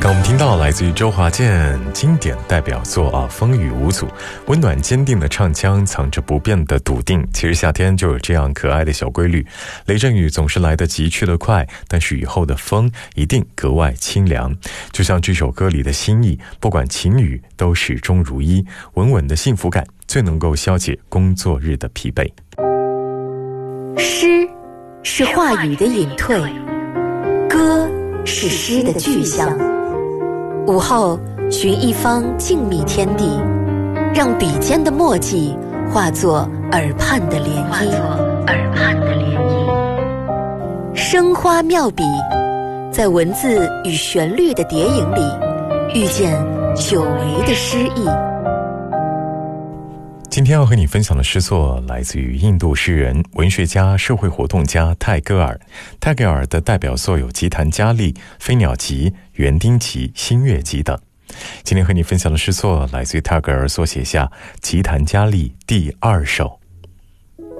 刚我们听到来自于周华健经典代表作风雨无阻，温暖坚定的唱腔藏着不变的笃定。其实夏天就有这样可爱的小规律，雷阵雨总是来得急去得快，但是雨后的风一定格外清凉。就像这首歌里的心意，不管晴雨都始终如一，稳稳的幸福感最能够消解工作日的疲惫。 诗是话语的隐退，歌是诗的具象。午后寻一方静谧天地，让笔尖的墨迹化作耳畔的涟漪。生花妙笔，在文字与旋律的叠影里，遇见久违的诗意。 今天要和你分享的诗作来自于印度诗人、文学家、社会活动家泰戈尔。泰戈尔的代表作有《吉檀迦利》《飞鸟集》《园丁集》《新月集》等。今天和你分享的诗作来自于泰戈尔所写下《吉檀迦利》第2首。